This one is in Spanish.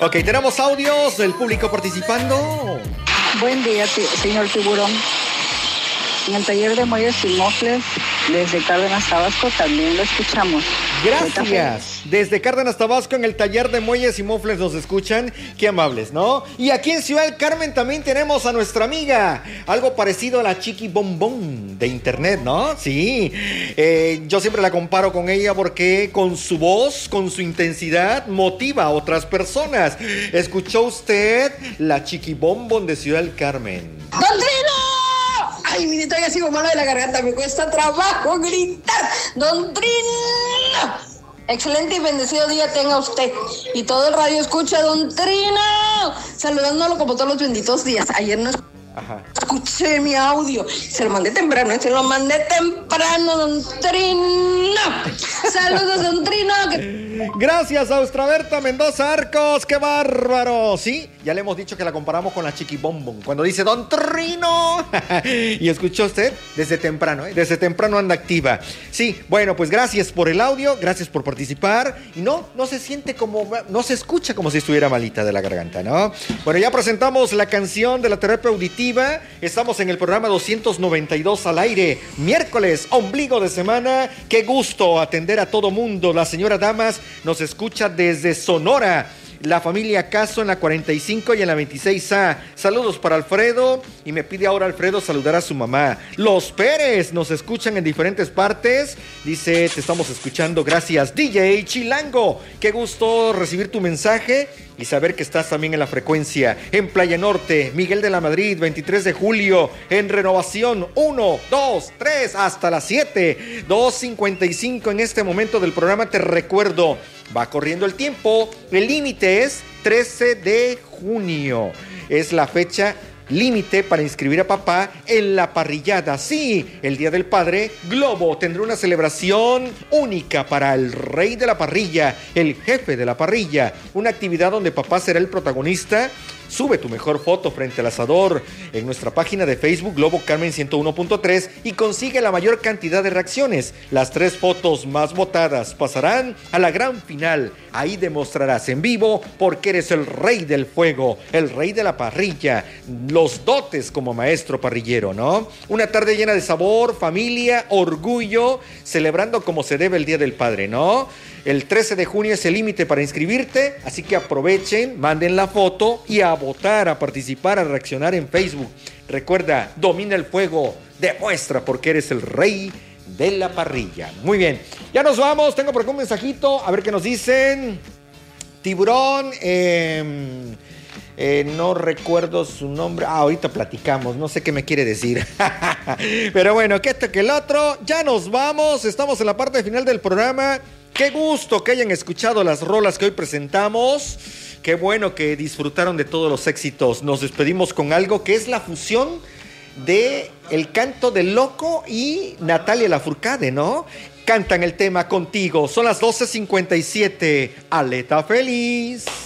Ok, tenemos audios del público participando. Buen día, señor Tiburón. En el taller de muelles y mofles, desde Cárdenas, Tabasco, también lo escuchamos. Gracias. Desde Cárdenas, Tabasco, en el taller de muelles y mofles nos escuchan. Qué amables, ¿no? Y aquí en Ciudad del Carmen también tenemos a nuestra amiga, algo parecido a la Chiqui Bombón de internet, ¿no? Sí. Yo siempre la comparo con ella porque con su voz, con su intensidad, motiva a otras personas. ¿Escuchó usted la Chiqui Bombón de Ciudad del Carmen? ¡Don Trino! Ay, mire, todavía sigo malo de la garganta, me cuesta trabajo gritar. ¡Don Trino! Excelente y bendecido día tenga usted. Y todo el radio escucha, Don Trino. Saludándolo como todos los benditos días. Ayer no escuché mi audio. Se lo mandé temprano, Don Trino. Saludos, Don Trino. Gracias a Austraberta Mendoza Arcos, qué bárbaro. Sí, ya le hemos dicho que la comparamos con la Chiqui Bombón. Cuando dice Don Trino. Y escuchó usted desde temprano, desde temprano anda activa. Sí, bueno, pues gracias por el audio, gracias por participar. Y no se siente como, no se escucha como si estuviera malita de la garganta, ¿no? Bueno, ya presentamos la canción de la terapia auditiva. Estamos en el programa 292 al aire, miércoles, ombligo de semana. Qué gusto atender a todo mundo. La señora Damas nos escucha desde Sonora. La familia Caso en la 45 y en la 26A. Saludos para Alfredo. Y me pide ahora Alfredo saludar a su mamá. Los Pérez nos escuchan en diferentes partes. Dice, te estamos escuchando. Gracias, DJ Chilango. Qué gusto recibir tu mensaje y saber que estás también en la frecuencia. En Playa Norte, Miguel de la Madrid, 23 de julio. En Renovación, 1, 2, 3, hasta las 7. 2:55 en este momento del programa. Te recuerdo, va corriendo el tiempo. El límite es 13 de junio. Es la fecha límite para inscribir a papá en la parrillada. Sí, el Día del Padre, Globo tendrá una celebración única para el rey de la parrilla, el jefe de la parrilla. Una actividad donde papá será el protagonista. Sube tu mejor foto frente al asador en nuestra página de Facebook Globo Carmen 101.3 y consigue la mayor cantidad de reacciones. Las 3 fotos más votadas pasarán a la gran final. Ahí demostrarás en vivo por qué eres el rey del fuego, el rey de la parrilla, los dotes como maestro parrillero, ¿no? Una tarde llena de sabor, familia, orgullo, celebrando como se debe el Día del Padre, ¿no? El 13 de junio es el límite para inscribirte, así que aprovechen, manden la foto y a votar, a participar, a reaccionar en Facebook. Recuerda, domina el fuego, demuestra por qué eres el rey de la parrilla. Muy bien, ya nos vamos, tengo por acá un mensajito, a ver qué nos dicen. Tiburón, no recuerdo su nombre. Ahorita platicamos, no sé qué me quiere decir. Pero bueno, que esto que el otro, ya nos vamos, estamos en la parte final del programa. Qué gusto que hayan escuchado las rolas que hoy presentamos. Qué bueno que disfrutaron de todos los éxitos. Nos despedimos con algo que es la fusión de El Canto del Loco y Natalia Lafourcade, ¿no? Cantan el tema Contigo. Son las 12:57. Aleta feliz.